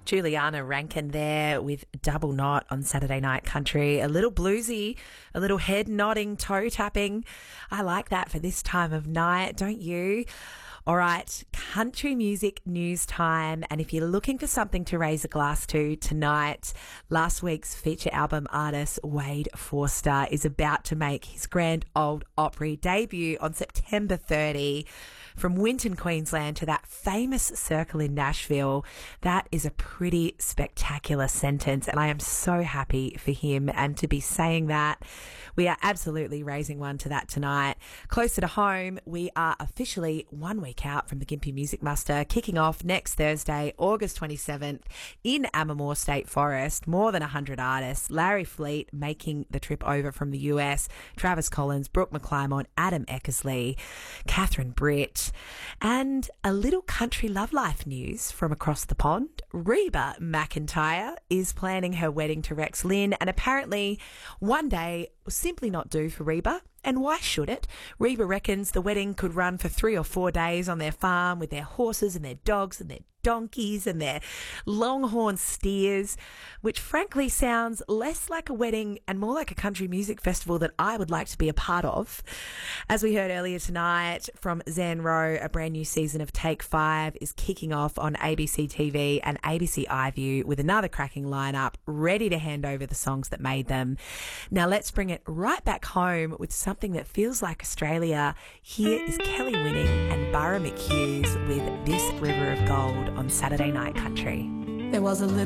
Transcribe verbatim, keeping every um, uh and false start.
Juliana Rankin there with Double Knot on Saturday Night Country. A little bluesy, a little head nodding, toe tapping. I like that for this time of night, don't you? All right, country music news time. And if you're looking for something to raise a glass to tonight, last week's feature album artist Wade Forster is about to make his Grand Ole Opry debut on September thirtieth. From Winton, Queensland to that famous circle in Nashville. That is a pretty spectacular sentence, and I am so happy for him and to be saying that. We are absolutely raising one to that tonight. Closer to home, we are officially one week out from the Gympie Music Muster, kicking off next Thursday, August twenty-seventh in Ammermoor State Forest. More than one hundred artists. Larry Fleet making the trip over from the U S, Travis Collins, Brooke McClymont, Adam Eckersley, Catherine Britt, and a little country love life news from across the pond. Reba McEntire is planning her wedding to Rex Lynn, and apparently one day will simply not do for Reba. And why should it? Reba reckons the wedding could run for three or four days on their farm with their horses and their dogs and their donkeys and their longhorn steers, which frankly sounds less like a wedding and more like a country music festival that I would like to be a part of. As we heard earlier tonight from Zan Rowe, a brand new season of Take Five is kicking off on A B C T V and A B C iView with another cracking lineup ready to hand over the songs that made them. Now let's bring it right back home with something that feels like Australia. Here is Kelly Winning and Burra McHughes with This River of Gold on Saturday Night Country. There was a little